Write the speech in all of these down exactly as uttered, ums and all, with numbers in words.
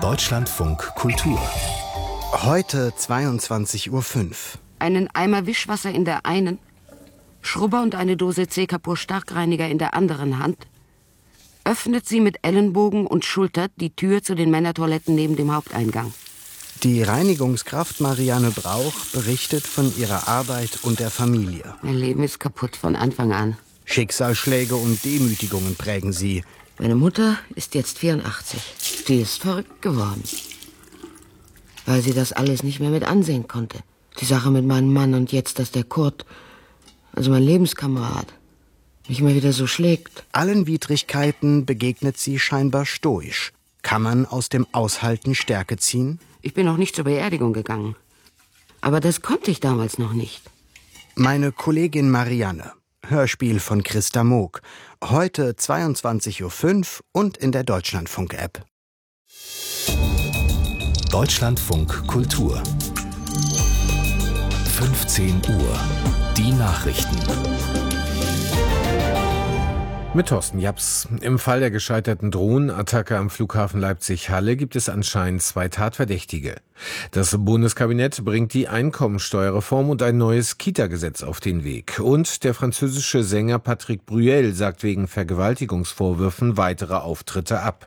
Deutschlandfunk Kultur. Heute zweiundzwanzig Uhr fünf. Einen Eimer Wischwasser in der einen, Schrubber und eine Dose C-Kapur Starkreiniger in der anderen Hand, öffnet sie mit Ellenbogen und schultert die Tür zu den Männertoiletten neben dem Haupteingang. Die Reinigungskraft Marianne Brauch berichtet von ihrer Arbeit und der Familie. Mein Leben ist kaputt von Anfang an. Schicksalsschläge und Demütigungen prägen sie. Meine Mutter ist jetzt vierundachtzig. Die ist verrückt geworden, weil sie das alles nicht mehr mit ansehen konnte. Die Sache mit meinem Mann und jetzt, dass der Kurt, also mein Lebenskamerad, mich immer wieder so schlägt. Allen Widrigkeiten begegnet sie scheinbar stoisch. Kann man aus dem Aushalten Stärke ziehen? Ich bin noch nicht zur Beerdigung gegangen. Aber das konnte ich damals noch nicht. Meine Kollegin Marianne. Hörspiel von Christa Moog. Heute zweiundzwanzig Uhr fünf und in der Deutschlandfunk-App. Deutschlandfunk Kultur. fünfzehn Uhr. Die Nachrichten. Mit Thorsten Japs. Im Fall der gescheiterten Drohnenattacke am Flughafen Leipzig-Halle gibt es anscheinend zwei Tatverdächtige. Das Bundeskabinett bringt die Einkommensteuerreform und ein neues Kita-Gesetz auf den Weg. Und der französische Sänger Patrick Bruel sagt wegen Vergewaltigungsvorwürfen weitere Auftritte ab.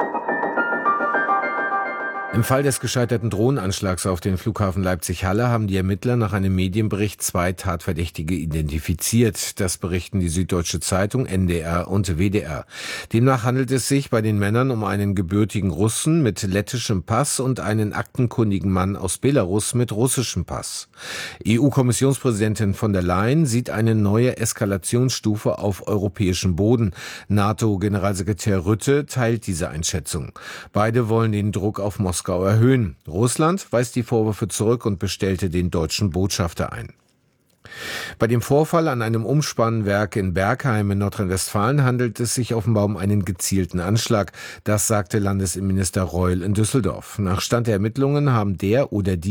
Im Fall des gescheiterten Drohnenanschlags auf den Flughafen Leipzig-Halle haben die Ermittler nach einem Medienbericht zwei Tatverdächtige identifiziert. Das berichten die Süddeutsche Zeitung, N D R und W D R. Demnach handelt es sich bei den Männern um einen gebürtigen Russen mit lettischem Pass und einen aktenkundigen Mann aus Belarus mit russischem Pass. E U-Kommissionspräsidentin von der Leyen sieht eine neue Eskalationsstufe auf europäischem Boden. NATO-Generalsekretär Rutte teilt diese Einschätzung. Beide wollen den Druck auf Moskau erhöhen. Russland weist die Vorwürfe zurück und bestellte den deutschen Botschafter ein. Bei dem Vorfall an einem Umspannwerk in Bergheim in Nordrhein-Westfalen handelt es sich offenbar um einen gezielten Anschlag. Das sagte Landesinnenminister Reul in Düsseldorf. Nach Stand der Ermittlungen haben der oder die